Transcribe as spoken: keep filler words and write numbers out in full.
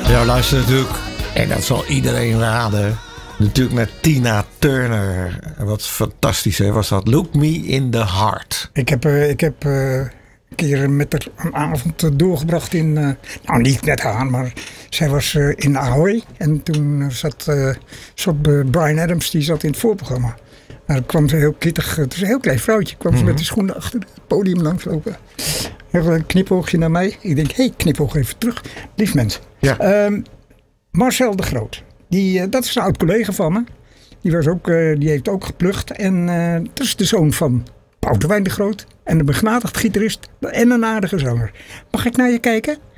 Ja, luister natuurlijk, en dat zal iedereen raden, natuurlijk naar Tina Turner. Wat fantastisch hè, was dat. Look Me in the Heart. Ik heb, uh, ik heb uh, een keer met haar een avond doorgebracht in, uh, nou niet met haar, maar zij was uh, in Ahoy. En toen zat, uh, zat uh, Bryan Adams, die zat in het voorprogramma. Maar dan kwam ze heel kittig, het is een heel klein vrouwtje, kwam mm-hmm. ze met de schoenen achter het podium langslopen. Een knipoogje naar mij. Ik denk, hé, hey, knipoog even terug. Lief mens. Ja. Um, Marcel de Groot. Die, uh, dat is een oud collega van me. Die, was ook, uh, die heeft ook geplucht. En uh, dat is de zoon van Boudewijn de Groot. En een begnadigd gitarist. En een aardige zanger. Mag ik naar je kijken?